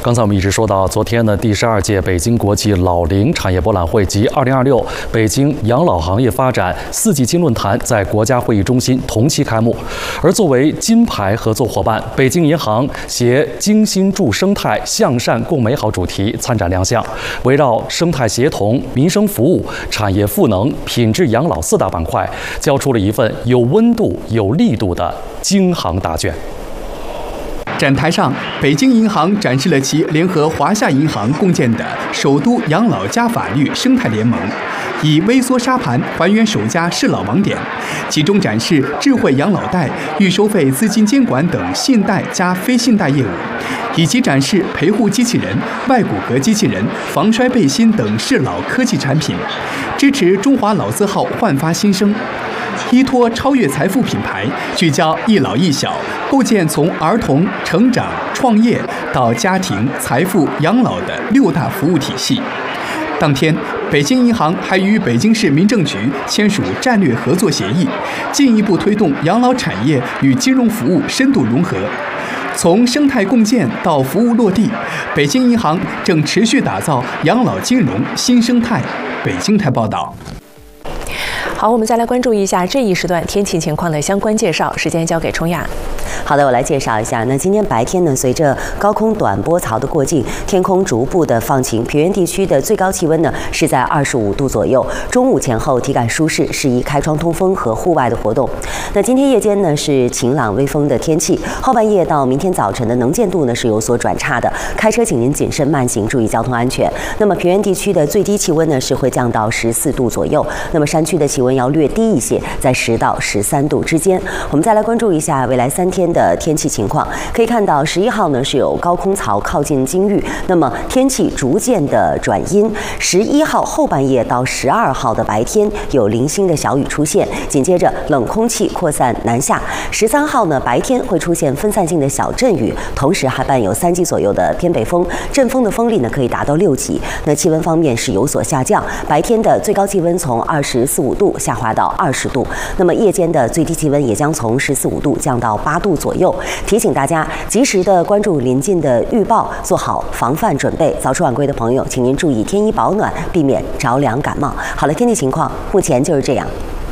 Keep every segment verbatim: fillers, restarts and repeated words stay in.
刚才我们一直说到，昨天呢，第十二届北京国际老龄产业博览会及二零二六北京养老行业发展四季青论坛在国家会议中心同期开幕。而作为金牌合作伙伴，北京银行携“精心助生态，向善共美好”主题参展亮相，围绕生态协同、民生服务、产业赋能、品质养老四大板块，交出了一份有温度、有力度的京杭答卷。 展台上，北京银行展示了其联合华夏银行共建的首都养老加法律生态联盟，以微缩沙盘还原首家适老网点，其中展示智慧养老贷、预收费资金监管等信贷加非信贷业务，以及展示陪护机器人、外骨骼机器人、防摔背心等适老科技产品，支持中华老字号焕发新生。依托超越财富品牌，聚焦一老一小，构建从儿童、成长、创业到家庭、财富、养老的六大服务体系。当天，北京银行还与北京市民政局签署战略合作协议，进一步推动养老产业与金融服务深度融合。从生态共建到服务落地，北京银行正持续打造养老金融新生态。北京台报道。 好，我们再来关注一下这一时段天气情况的相关介绍。时间交给冲亚。 好的，我来介绍一下。那今天白天呢，随着高空短波槽的过境，天空逐步的放晴，平原地区的最高气温呢是在二十五度左右。中午前后体感舒适，适宜开窗通风和户外的活动。那今天夜间呢是晴朗微风的天气，后半夜到明天早晨的能见度呢是有所转差的，开车请您谨慎慢行，注意交通安全。那么平原地区的最低气温呢是会降到十四度左右，那么山区的气温要略低一些，在十到十三度之间。我们再来关注一下未来三天的天气情况。可以看到，十一号呢是有高空槽靠近京域，那么天气逐渐的转阴。十一号后半夜到十二号的白天有零星的小雨出现，紧接着冷空气扩散南下。十三号呢白天会出现分散性的小阵雨，同时还伴有三级左右的偏北风，阵风的风力呢可以达到六级。那气温方面是有所下降，白天的最高气温从二十四五度下滑到二十度，那么夜间的最低气温也将从十四五度降到八度左右。提醒大家及时的关注临近的预报，做好防范准备。早出晚归的朋友，请您注意添衣保暖，避免着凉感冒。好了，天气情况目前就是这样。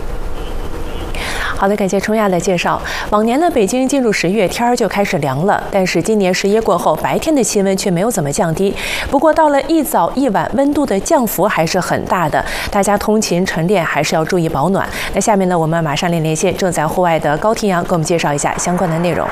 好的，感谢冲亚的介绍。往年呢，北京进入十月天儿就开始凉了，但是今年十一过后，白天的气温却没有怎么降低。不过到了一早一晚，温度的降幅还是很大的，大家通勤晨练还是要注意保暖。那下面呢，我们马上连连线正在户外的高廷阳，给我们介绍一下相关的内容。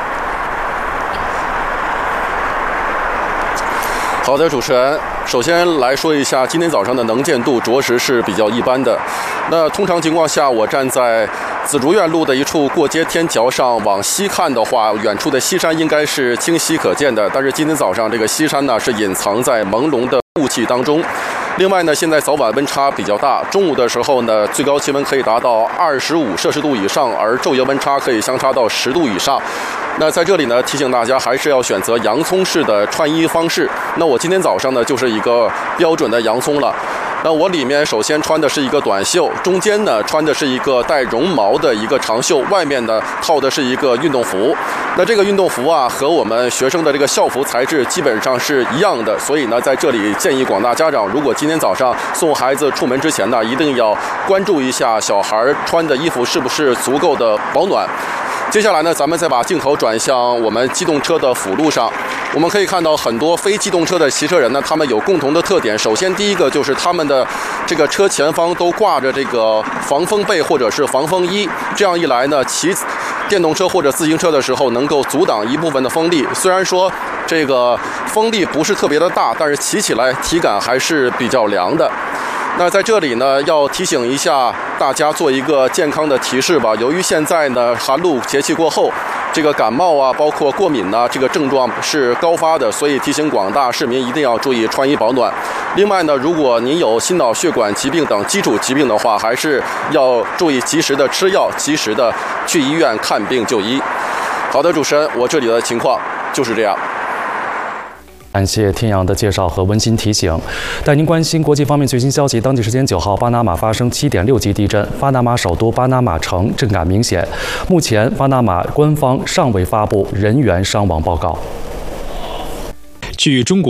好的，主持人，首先来说一下今天早上的能见度，着实是比较一般的。那通常情况下，我站在紫竹院路的一处过街天桥上往西看的话，远处的西山应该是清晰可见的。但是今天早上这个西山呢是隐藏在朦胧的雾气当中。另外呢，现在早晚温差比较大，中午的时候呢，最高气温可以达到二十五摄氏度以上，而昼夜温差可以相差到十度以上。那在这里呢，提醒大家还是要选择洋葱式的穿衣方式。那我今天早上呢，就是一个标准的洋葱了。那我里面首先穿的是一个短袖，中间呢穿的是一个带绒毛的一个长袖，外面呢套的是一个运动服。那这个运动服啊，和我们学生的这个校服材质基本上是一样的，所以呢，在这里建议广大家长，如果今天早上送孩子出门之前呢，一定要关注一下小孩穿的衣服是不是足够的保暖。接下来呢，咱们再把镜头转向我们机动车的辅路上，我们可以看到很多非机动车的骑车人呢，他们有共同的特点。首先，第一个就是他们的这个车前方都挂着这个防风被或者是防风衣，这样一来呢，骑电动车或者自行车的时候能够阻挡一部分的风力。虽然说这个风力不是特别的大，但是骑起来体感还是比较凉的。那在这里呢，要提醒一下大家做一个健康的提示吧。由于现在呢寒露节气过后，这个感冒啊，包括过敏呢、啊，这个症状是高发的，所以提醒广大市民一定要注意穿衣保暖。另外呢，如果您有心脑血管疾病等基础疾病的话，还是要注意及时的吃药，及时的去医院看病就医。好的，主持人，我这里的情况就是这样。 感谢天阳的介绍和温馨提醒。带您关心国际方面最新消息。当地时间九号，巴拿马发生七点六级地震，巴拿马首都巴拿马城震感明显。目前，巴拿马官方尚未发布人员伤亡报告。 据中国